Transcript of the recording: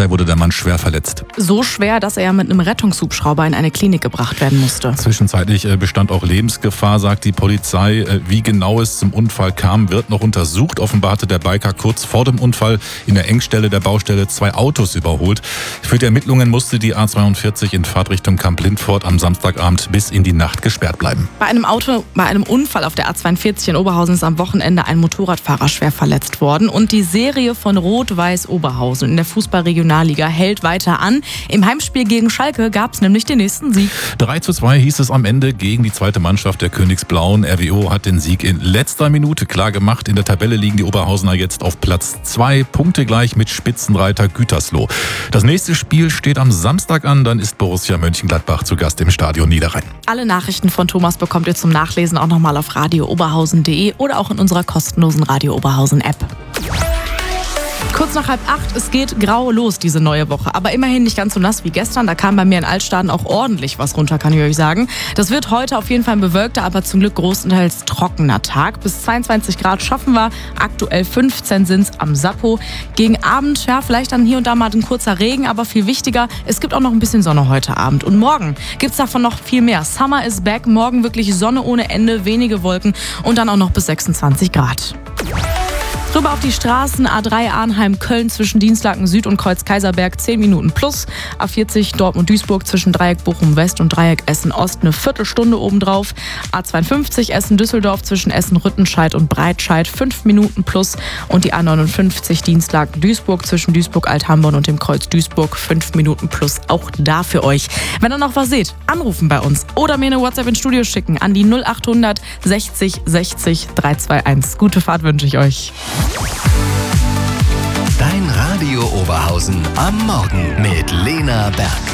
Polizei wurde der Mann schwer verletzt. So schwer, dass er mit einem Rettungshubschrauber in eine Klinik gebracht werden musste. Zwischenzeitlich bestand auch Lebensgefahr, sagt die Polizei. Wie genau es zum Unfall kam, wird noch untersucht. Offenbar hatte der Biker kurz vor dem Unfall in der Engstelle der Baustelle 2 Autos überholt. Für die Ermittlungen musste die A42 in Fahrtrichtung Kamp-Lindfort am Samstagabend bis in die Nacht gesperrt bleiben. Bei einem Unfall auf der A42 in Oberhausen ist am Wochenende ein Motorradfahrer schwer verletzt worden. Und die Serie von Rot-Weiß Oberhausen in der Fußball-Regionalliga hält weiter an. Im Heimspiel gegen Schalke gab es nämlich den nächsten Sieg. 3:2 hieß es am Ende gegen die zweite Mannschaft der Königsblauen. RWO hat den Sieg in letzter Minute klar gemacht. In der Tabelle liegen die Oberhausener jetzt auf Platz 2, punktegleich mit Spitzenreiter Gütersloh. Das nächste Spiel steht am Samstag an, dann ist Borussia Mönchengladbach zu Gast im Stadion Niederrhein. Alle Nachrichten von Thomas bekommt ihr zum Nachlesen auch nochmal auf radiooberhausen.de oder auch in unserer kostenlosen Radio Oberhausen App. Kurz nach 7:30, es geht grau los diese neue Woche. Aber immerhin nicht ganz so nass wie gestern. Da kam bei mir in Altstaden auch ordentlich was runter, kann ich euch sagen. Das wird heute auf jeden Fall ein bewölkter, aber zum Glück großenteils trockener Tag. Bis 22 Grad schaffen wir. Aktuell 15 sind es am Sappo. Gegen Abend, ja, vielleicht dann hier und da mal ein kurzer Regen. Aber viel wichtiger, es gibt auch noch ein bisschen Sonne heute Abend. Und morgen gibt es davon noch viel mehr. Summer is back. Morgen wirklich Sonne ohne Ende, wenige Wolken und dann auch noch bis 26 Grad. Rüber auf die Straßen, A3 Arnheim-Köln zwischen Dienstlaken Süd und Kreuz-Kaiserberg 10 Minuten plus. A40 Dortmund-Duisburg zwischen Dreieck Bochum-West und Dreieck Essen-Ost eine Viertelstunde obendrauf. A52 Essen-Düsseldorf zwischen Essen-Rüttenscheid und Breitscheid 5 Minuten plus. Und die A59 Dienstlaken-Duisburg zwischen Duisburg-Althamborn und dem Kreuz Duisburg 5 Minuten plus. Auch da für euch. Wenn ihr noch was seht, anrufen bei uns oder mir eine WhatsApp ins Studio schicken an die 0800 60 60 321. Gute Fahrt wünsche ich euch. Dein Radio Oberhausen am Morgen mit Lena Berg.